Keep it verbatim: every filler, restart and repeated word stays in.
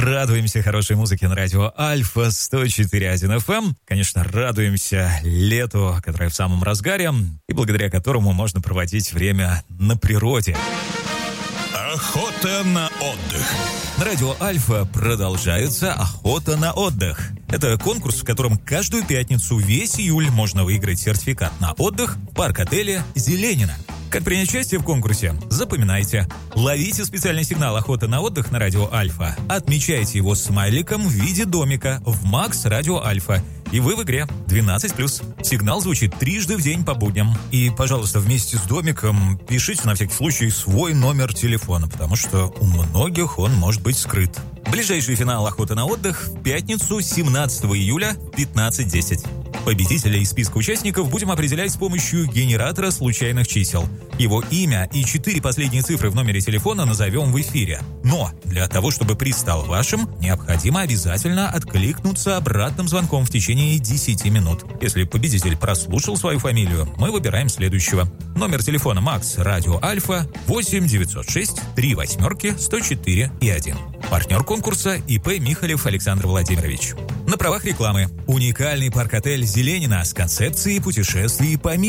Радуемся хорошей музыке на радио Альфа сто четыре и один эф эм. Конечно, радуемся лету, которое в самом разгаре, и благодаря которому можно проводить время на природе. Охота на отдых. На радио Альфа продолжается охота на отдых. Это конкурс, в котором каждую пятницу весь июль можно выиграть сертификат на отдых в парк-отеле «Зеленина». Как принять участие в конкурсе? Запоминайте. Ловите специальный сигнал «Охота на отдых» на радио Альфа. Отмечайте его смайликом в виде домика в Макс Радио Альфа. И вы в игре двенадцать плюс. Сигнал звучит трижды в день по будням. И, пожалуйста, вместе с домиком пишите на всякий случай свой номер телефона, потому что у многих он может быть скрыт. Ближайший финал «Охоты на отдых» в пятницу семнадцатого июля в пятнадцать десять. Победителя из списка участников будем определять с помощью генератора случайных чисел. Его имя и четыре последние цифры в номере телефона назовем в эфире. Но для того, чтобы приз стал вашим, необходимо обязательно откликнуться обратным звонком в течение десяти минут. Если победитель прослушал свою фамилию, мы выбираем следующего. Номер телефона Макс Радио Альфа восемь девятьсот шесть три восьмерки сто четыре и один. Партнер конкурса ИП Михалев Александр Владимирович. На правах рекламы. Уникальный парк-отель «Зеленина» с концепцией путешествий по миру.